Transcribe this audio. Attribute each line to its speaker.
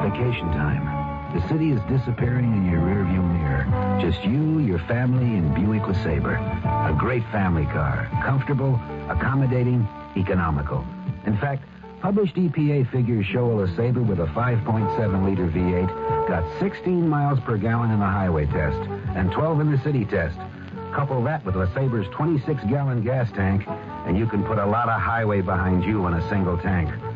Speaker 1: vacation time. The city is disappearing in your rearview mirror. Just you, your family, and Buick LeSabre. A great family car. Comfortable, accommodating, economical. In fact, published EPA figures show a LeSabre with a 5.7-liter V8 got 16 miles per gallon in the highway test and 12 in the city test. Couple that with LeSabre's 26-gallon gas tank, and you can put a lot of highway behind you in a single tank.